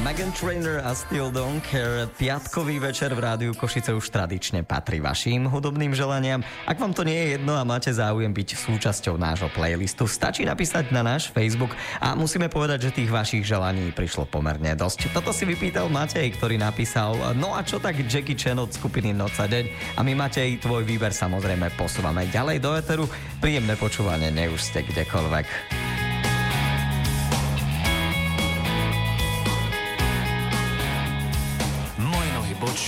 Meghan Trainor a Still Don't Care. Piatkový večer v rádiu Košice už tradične patrí vašim hudobným želaniam. Ak vám to nie je jedno a máte záujem byť súčasťou nášho playlistu, stačí napísať na náš Facebook a musíme povedať, že tých vašich želaní prišlo pomerne dosť. Toto si vypýtal Matej, ktorý napísal: no a čo tak Jackie Chan od skupiny Noc a deň? A my, Matej, tvoj výber samozrejme posúvame ďalej do éteru. Príjemné počúvanie, nech už ste kdekoľvek.